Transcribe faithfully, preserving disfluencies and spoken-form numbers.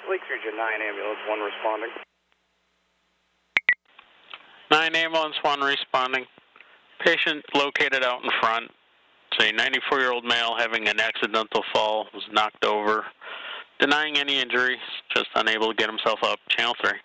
Lake Region nine ambulance one responding. nine ambulance one responding. Patient located out in front. It's a ninety-four-year-old male having an accidental fall, was knocked over. Denying any injury, just unable to get himself up. Channel three.